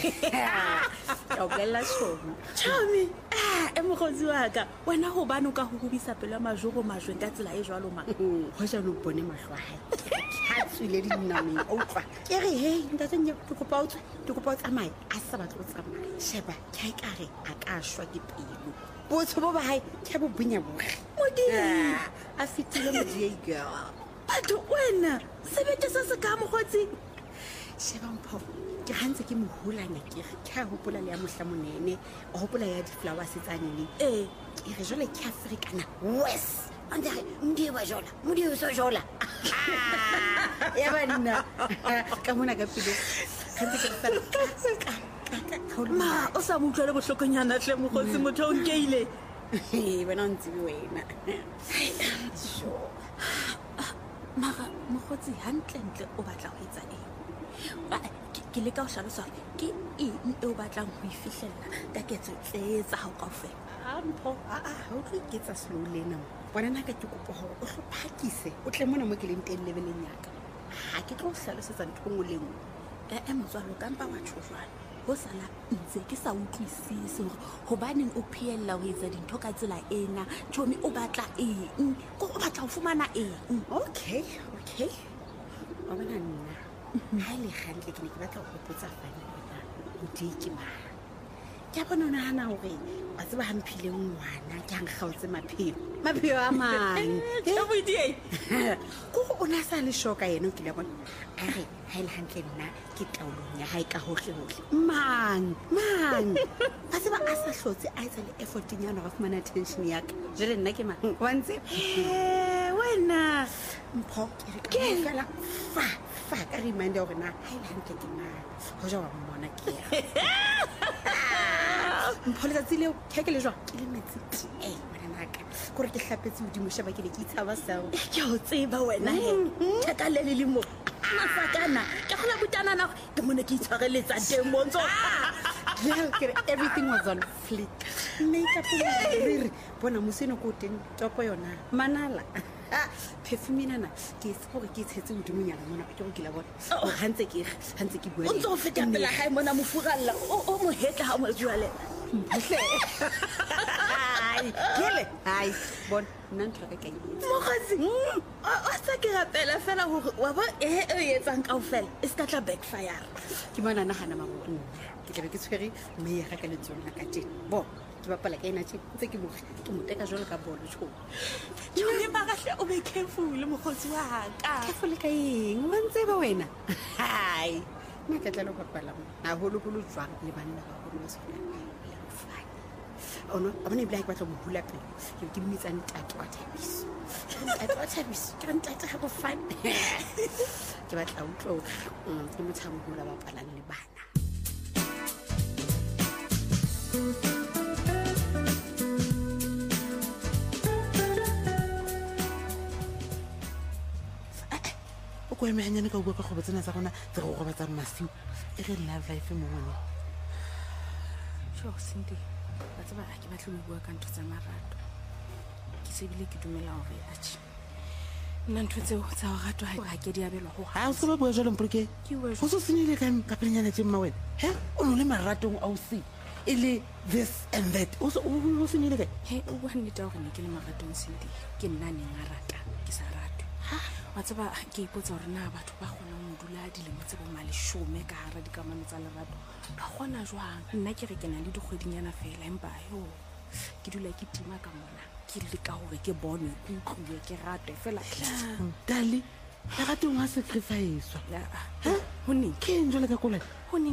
Ke o bolella Chomi. Chomi, mokgotsi wa ka wena hobane o ka ho hobisa pelo majoro majweng ka tsela e jwalo ma. Ho ja lo bone mahlo a hae. Ha tswile di dinameng o utlwa. Ke re hey ntate nya ke kopa o tsamaye a sa batla o tsamaya. Sheba ke kare a ka shwa ke pelo. Botho bo ba hae ke bo bunya bo. Modimo a fitile modiei girl. batho wena sebete se se ka mokgotsi. Sheba mpho ke hantse ke mohulanya ke re ke hopola le ya mohlamonene o hopola ya di-flowers tsane le ke re jole ke Africana west ande ndiwa jola mudiyo so jola ya bana ka mona ka pile hantse ke fela ma o sa motlwele bohlokonyana hle mokgotsi motho o nkeile wena ntse wena sure mara mokgotsi hantle o batla ho etsa eng ke leka ho hlalosa ke eng e o batlang ho ifihlella ka ketso tse tsa hao kaofela mpho ha o tlo iketsa slow lena bona nna ka ke kopa hore o hlophakise o tle mona mo ke leng teng leveleng ya ka ha ke tlo hlalosetsa ntho ngwe le ngwe motswalo ka mpa wa tshojwana ho sala ntse ke sa utlwisise hore hobaneng o phiella ho etsa dintho ka tsela ena Chomi o batla eng o batla ho fumana eng okay wa bona nna ha le hantle ke ne ke batla ho hopotsa fane bona o dike ma ke bona ona hana hore wa tseba hamphile ngwana ke ang gautse mapheo a mang ke bodie go ona sa le shoka yena ke le bona a re ha le hantle nna ke taolong ya hae ka hohle mang ba tseba a sa hlotse a etsa le effort nyana go fumana attention ya ka jele nna ke mang wa ntse wena mpho ke fela fa ka reminder hore na ha le hantle ke mang ho ja wa mmona ke ya mpho le tsile ke le jwa ke le metsi wena naka gore ke hlapetse modimo sheba ke le ke itshaba sao ke o tseba wena he ka le le mo masakana ke gona butana na ke mone ke itshwareletsa teng montsho everything was on flick makeup riri bona museno ko teng topo yona manala perfume nana ke se gore ke tshetse modimo nyana mona ke go kila bona o hantse ke bua o ntse feta pela hae mona mofuralla o mo hetla ha mo jwale hle kele hai bon nna ntho ka itse mokgotsi o sa ke rapela fela hore wa ba e etsang kaofela e ska tla backfire ke bona nagana mabona ke tlabe ke tshwere mme ya ka le tsona ka teng bo ke bapala ka ena tse ke moteka jolo ka bona tsho Chomi magahle o be careful mokgotsi wa ka careful ka eng wa ntse ba wena hai nna ke tla lo bapala na holo jwang le banna ba holo ba sona ono abone bla ke batla go hula pele ke mmitsa ntate wa Thabiso ke ntate ga go fine ke batla utlwa ke mothamo ho la bapalang le bana o go emeanyane ka bua ka go botsena tsa gona tse go gobatsa masiu e re love life mo ngwana Cindy ba tsaba a ke batla go bua ka ntho tsa marato ke sebile ke dumela hore atjhe nna ntho tseo tsa go ratwa ha ke di abelwa go ha o se ba bua jalo mpore go se senyile ka pelenyana tse mma wena he o no le maratong a o se e le this and that o senyile ka he o bua nnete gore ne ke le maratong Cindy ke nna neng a rata ke sa ratwe wa tsaba ke ipotsa gore na batho ba kgona go dula dilemo tse bo maleshome ka hara dikamano tsa lerato ba kgona jwang nna ke re ke na le dikgwedinyana fela empa ke dula ke tima ka mona ke le ka hore ke bone ke utlwe ke ratwe fela dali lerato wa sacrifice ho ne ke njole ka kola